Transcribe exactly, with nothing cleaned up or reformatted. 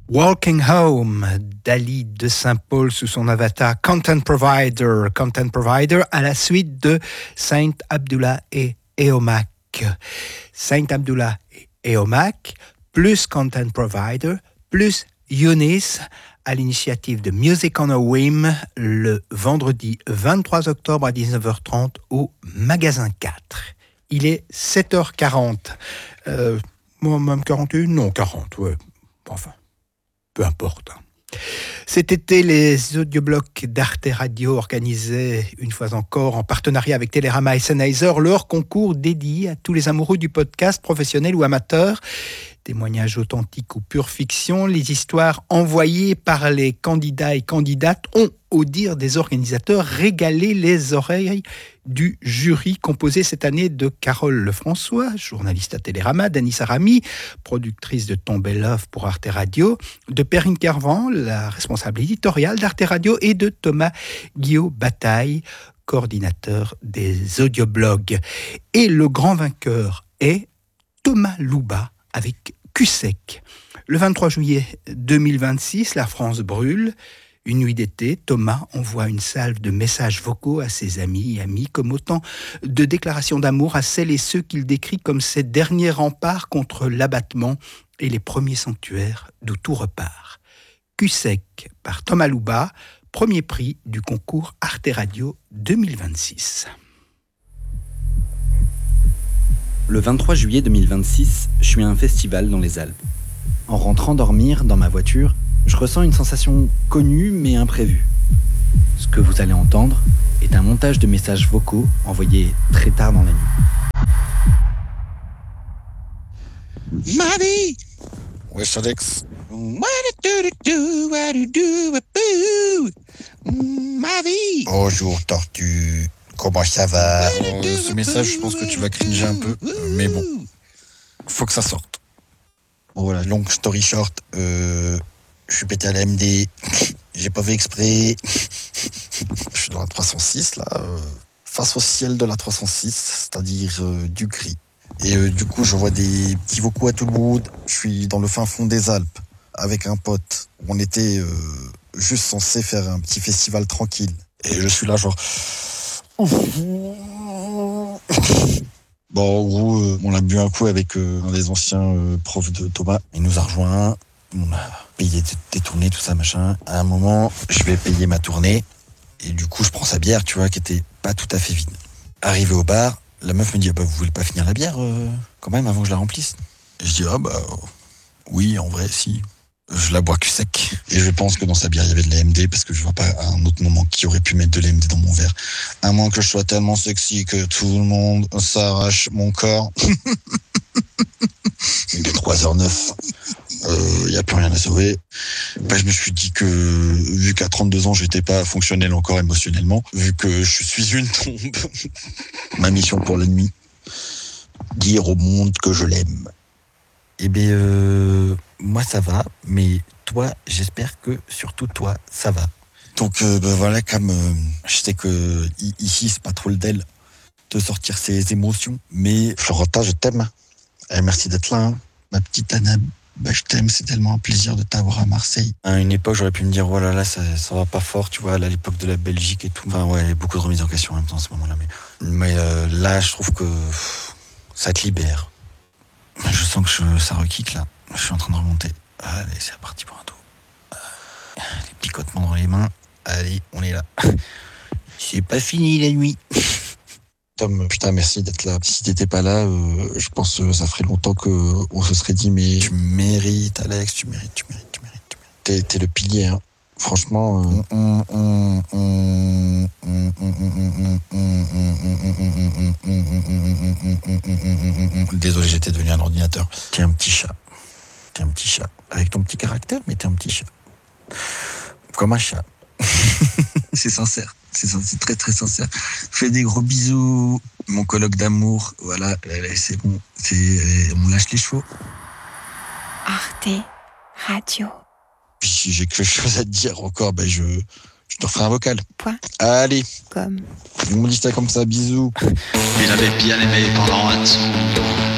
Walking Home, d'Ali de Saint-Paul sous son avatar Content Provider, Content Provider à la suite de Saint Abdullah et Eomac. Saint Abdullah et Eomac, plus Content Provider, plus Younis, à l'initiative de Music on a Whim, le vendredi vingt-trois octobre à dix-neuf heures trente au Magasin quatre. Il est sept heures quarante. Euh, moi, même quarante et une? Non, quarante, ouais. Enfin. Peu importe. Cet été, les audioblocs d'Arte Radio organisaient, une fois encore, en partenariat avec Télérama et Sennheiser, leur concours dédié à tous les amoureux du podcast, professionnels ou amateurs. Témoignages authentiques ou pure fiction, les histoires envoyées par les candidats et candidates ont, au dire des organisateurs, régalé les oreilles du jury composé cette année de Carole Lefrançois, journaliste à Télérama, d'Annie Sarami, productrice de Tomber Love pour Arte Radio, de Perrine Kervan, la responsable éditoriale d'Arte Radio, et de Thomas Guillot-Bataille, coordinateur des audioblogs. Et le grand vainqueur est Thomas Louba, avec Cul-Sec. Le vingt-trois juillet deux mille vingt-six, la France brûle. Une nuit d'été, Thomas envoie une salve de messages vocaux à ses amis et amis, comme autant de déclarations d'amour à celles et ceux qu'il décrit comme ses derniers remparts contre l'abattement et les premiers sanctuaires d'où tout repart. Cul-Sec par Thomas Louba, premier prix du concours Arte Radio deux mille vingt-six. Le vingt-trois juillet deux mille vingt-six, je suis à un festival dans les Alpes. En rentrant dormir dans ma voiture, je ressens une sensation connue mais imprévue. Ce que vous allez entendre est un montage de messages vocaux envoyés très tard dans la nuit. Ma vie! Wesh Alex. What do do do, what do do, boo? Ma vie! Bonjour Tortue. Comment ça va? Euh, ce message, je pense que tu vas cringer un peu, mais bon, faut que ça sorte. Bon voilà, long story short, euh, je suis pété à la M D, j'ai pas fait exprès. Je suis dans la trois cent six là, euh, face au ciel de la trois cent six, c'est-à-dire euh, du gris. Et euh, du coup, je vois des petits vocaux à tout le monde. Je suis dans le fin fond des Alpes avec un pote. On était euh, juste censé faire un petit festival tranquille. Et je suis là genre... Bon, en gros, euh, on a bu un coup avec euh, un des anciens euh, profs de Thomas. Il nous a rejoints, on a payé des tournées, tout ça, machin. À un moment, je vais payer ma tournée. Et du coup, je prends sa bière, tu vois, qui était pas tout à fait vide. Arrivé au bar, la meuf me dit, ah bah, vous voulez pas finir la bière, euh, quand même, avant que je la remplisse? Et je dis, ah bah, euh, oui, en vrai, si. Je la bois cul sec. Et je pense que dans sa bière, il y avait de la M D, parce que je vois pas à un autre moment qui aurait pu mettre de la M D dans mon verre. À moins que je sois tellement sexy que tout le monde s'arrache mon corps. Il est trois heures neuf. Il n'y a plus rien à sauver. Ben, je me suis dit que, vu qu'à trente-deux ans, j'étais pas fonctionnel encore émotionnellement, vu que je suis une tombe, ma mission pour la nuit, dire au monde que je l'aime. Eh bien, euh, moi ça va, mais toi, j'espère que surtout toi, ça va. Donc euh, ben voilà, comme euh, je sais que ici, c'est pas trop le d'elle de sortir ses émotions, mais Florenta, je t'aime. Et merci d'être là, hein. Ma petite Anna, ben, je t'aime, c'est tellement un plaisir de t'avoir à Marseille. À une époque, j'aurais pu me dire, oh là là, ça, ça va pas fort, tu vois, à l'époque de la Belgique et tout. Enfin ouais, beaucoup de remises en question en même temps à ce moment-là, mais, mais euh, là, je trouve que pff, ça te libère. Je sens que je, ça requique là. Je suis en train de remonter. Allez, c'est reparti pour un tour. Les picotements dans les mains. Allez, on est là. C'est pas fini la nuit. Tom, putain, merci d'être là. Si t'étais pas là, euh, je pense que ça ferait longtemps qu'on se serait dit, mais tu mérites, Alex, tu mérites, tu mérites, tu mérites, tu mérites. T'es, t'es le pilier, hein. Franchement, désolé, j'étais devenu un ordinateur. T'es un petit chat. T'es un petit chat. Avec ton petit caractère, mais t'es un petit chat. Comme un chat. C'est sincère. C'est, c'est très très sincère. Fais des gros bisous, mon colloque d'amour. Voilà, c'est bon. C'est, on lâche les chevaux. Arte Radio. Puis si j'ai quelque chose à te dire encore, ben je, je te referai un vocal. Point. Allez. Comme. On me dit ça comme ça, bisous. Il avait bien aimé pendant un temps.